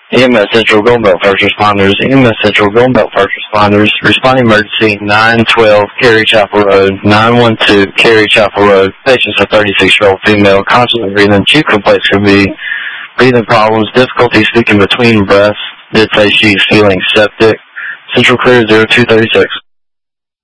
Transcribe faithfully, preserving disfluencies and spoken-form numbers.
E M S Central Gold Belt First Responders, E M S Central Gold Belt First Responders, responding emergency nine twelve Cary Chapel Road, nine one two Cary Chapel Road. Patients are thirty-six-year-old female, constantly breathing. Chief complaints could be breathing problems, difficulty speaking between breaths. Did say she's feeling septic. Central clear zero two three six.